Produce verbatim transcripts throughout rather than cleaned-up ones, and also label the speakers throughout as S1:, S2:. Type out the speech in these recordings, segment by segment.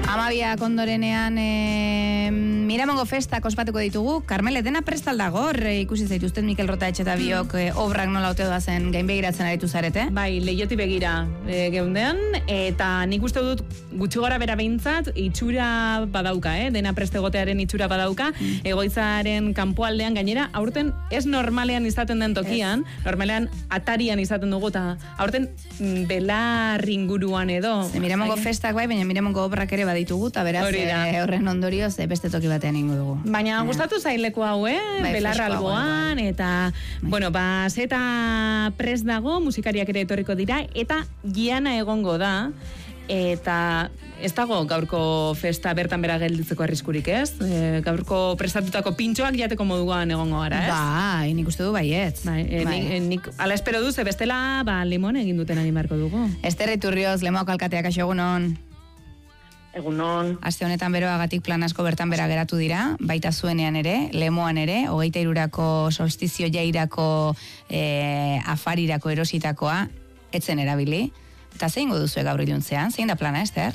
S1: Amabiak ondorenean e, Miramongo festak ospatuko ditugu. Karmele, dena prestal dago, ikusi zaituzten Mikel Rota etxe eta biok e, obrak nola ote doazen gainbegiratzen aritu zarete?
S2: Bai, lehioti begira e, geundean, eta nik uste dut gutxi gara bera behintzat, itxura badauka, eh? Dena prestegotearen itxura badauka, mm. egoitzaren kanpoaldean gainera, aurten ez normalean izaten den tokian, ez. Normalean atarian izaten dugu, eta aurten belar inguruan edo.
S1: Ze Miramongo Ai. festak bai, baina Miramongo obrak ere baditugu, eta beraz e, horren ondorioz e, beste toki batean ingo dugu.
S2: Baina gustatu zaileko hau, eh? Bai, belar alboan, bai. Eta, bai. bueno, ba, zeta prest dago, musikariak ere etorriko dira, eta giana egongo da, eta ez dago gaurko festa bertan bera gelditzeko arriskurik, ez? E, gaurko prestatutako pintxoak jateko moduan egongo gara, ez?
S1: Bai, nik uste du baiet.
S2: Bai, e, bai. Nik, nik ala espero du, ze bestela, ba, limon egin duten egin beharko dugu.
S1: Ester Iturrioz, Lemoako alkateak aixo egunon.
S3: Egunon.
S1: Aste honetan beroagatik plan asko bertan bera geratu dira, baita zuenean ere, Lemoan ere, hogeita hirurako solstizio jairako e, afarirako erositakoa, etzen erabili. Eta zein goduzue gaur iluntzean? Zein da plana, Ester?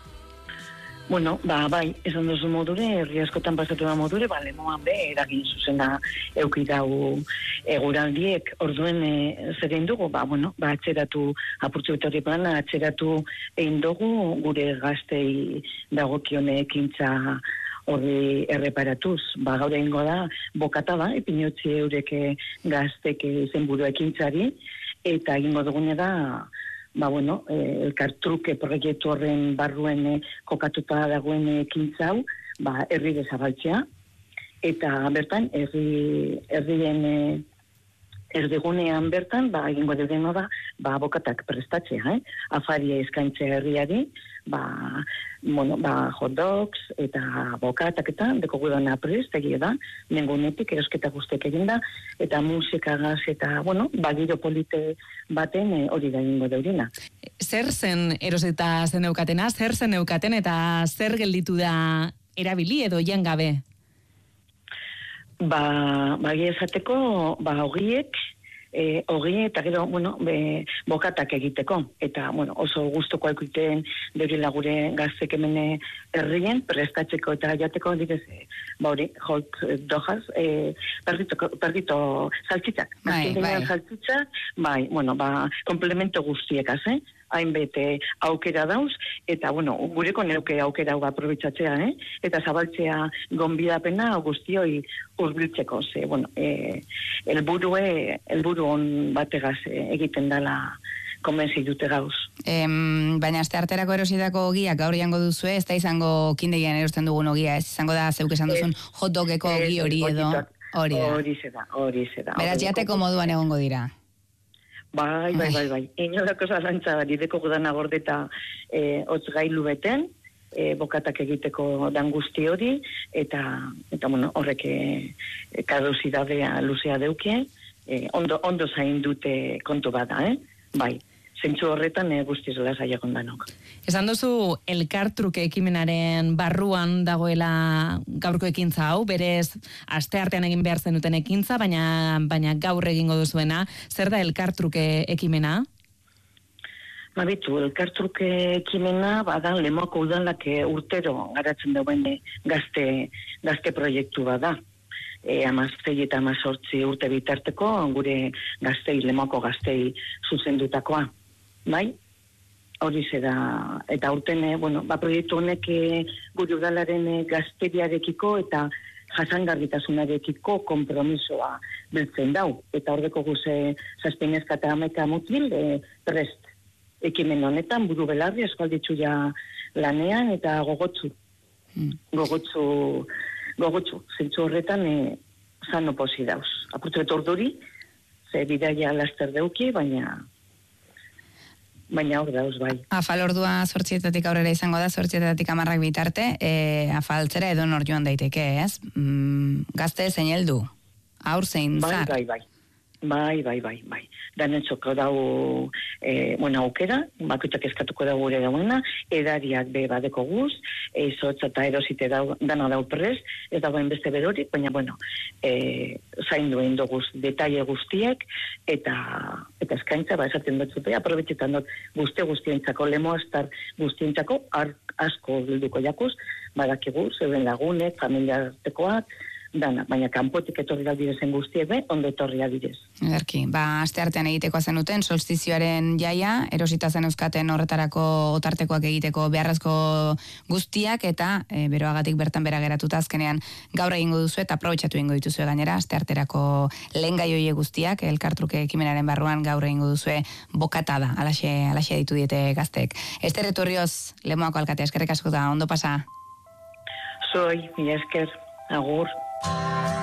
S3: Bueno, ba, bai, esan duzu modure, herri askotan pasatu da modure, ba, Lemoan be, eragin zuzena eukidau eguraldiek, orduen e, zer egin dugu, ba, bueno, ba, atxeratu, apurtzu betori plana, atxeratu egin dugu, gure gaztei dagokione ekintza horri erreparatuz. Ba, gaur egingo da, bokata da, epinotzi eureke gazteke zenburu ekintzari, eta egingo dugune da, ba, bueno, eh, elkartruke proiektu horren barruen eh, kokatuta dagoen ekintza hau, ba, herri dezabaltzea, eta bertan, herri, herrien eh, erdigunean bertan, ba, egingo duguna da, ba, bokatak prestatzea, eh? Afaria eskaintzea herriari, ba, bueno, ba, hot dogs, eta bokatak eta, deko gudana prest, egia da, nengunetik, erosketa guztek eginda, eta musikagaz, eta, bueno, bagiro polite baten e, hori da egingo deurina.
S2: Zer zen eroseta zen eukatena, zer zen eukaten, eta zer gelditu da erabili edo jan gabe?
S3: Ba, bagi esateko, ba, hogiek, E, hogi eta gero, bueno, be, bokatak egiteko. Eta, bueno, oso guztoko ekiten deurila gure gaztek hemen herrien, prestatzeko eta jateko direz, e, ba hori, hot dogas, e, perdito, perdito saltzitzak.
S1: Bai, bai.
S3: Saltzitzak, bai, bueno, ba, komplemento guztiekaz, eh? Hainbete aukera dauz, eta, bueno, gureko neuke aukera hau aprobetxatzea, eh? Eta zabaltzea gonbidapena guztioi urbiltzeko, ze, bueno, e, elburue, elburu on bategaz e, egiten dela konbenzi dute gauz.
S1: Em, baina aste arterako erositako ogiak gaur jango duzue, ez da izango kindegian erosten dugun ogia, ez izango da zeuk esan duzun hot dogeko ogi hori edo hori da.
S3: Hori zeda, hori zeda.
S1: Beraz, jateko moduan egongo dira.
S3: Bai, bai, bai, bai. Inolako zalantza barideko gudana gordeta e, otz gailu beten, e, bokatak egiteko dan guzti hori, eta, eta bueno, horrek e, kaduzidadea luzea deuke, e, ondo, ondo zain dute kontu bada, eh? Bai, zentzu horretan e, guztiz lasaiak ondanok.
S2: Esan duzu elkartruke ekimenaren barruan dagoela gaurko ekintza hau, berez aste artean egin behar zenuten ekintza, baina, baina gaur egingo duzuena. Zer da elkartruke ekimena?
S3: Ba, bitu, elkartruke ekimena, badan, Lemoako udalak urtero garatzen dauen gazte, gazte proiektu bada. E, amaztei eta amazortzi urte bitarteko, gure gaztei, Lemoako gaztei zuzendutakoa. Bai? Hori zeda, eta urten, bueno, ba, proiektu honek e, gure udalaren e, gazteriarekiko eta jasangarritasunarekiko konpromisoa biltzen dau. Eta horreko guze zazpinezka eta ameka mutil e, prest ekimen honetan, buru belarri eskualditzu ja lanean eta gogotzu. Mm. Gogotzu, gogotzu, zentzu horretan e, zano posi dauz. Apurtu etor duri, ze bidaia laster deuki, baina... baina hor dauz, bai.
S1: Afal ordua zortzietatik aurrera izango da, zortzietatik amarrak bitarte, e, afaltzera edo nor joan daiteke, ez? Mm, gazte zein heldu, aur zein
S3: bai,
S1: zar.
S3: Bai, bai, Bai, bai, bai, bai. Danetxoko dau, e, bueno, aukera, bakoitzak eskatuko dau gure dauena, edariak be badeko guz, eizotza eta erosite dau, dana dau prez, ez dagoen beste berorik, baina, bueno, e, zain duen doguz detaile guztiek, eta eta eskaintza, ba, esaten dut zute, aprobetxetan dut guzti guztientzako, lemo astar guztientzako, ar, asko bilduko jakuz, badakigu, zeuden lagunek, familiartekoak, dana, baina kanpotik etorri aldirezen guztiek be, ondo etorri aldirez.
S1: Ederki, ba, aste artean egiteko zenuten, solstizioaren jaia, erosita zen euskaten horretarako otartekoak egiteko beharrezko guztiak, eta e, beroagatik bertan bera geratuta azkenean gaur egingo duzu eta aprobetxatu egingo dituzue gainera, aste arterako lehen gai hoie guztiak, elkartruke ekimenaren barruan gaur egingo duzue bokatada, alaxe, alaxe ditu diete gazteek. Ester Etorrioz, Lemoako alkatea, eskerrik asko da, ondo pasa?
S3: Zoi, mila esker, agur.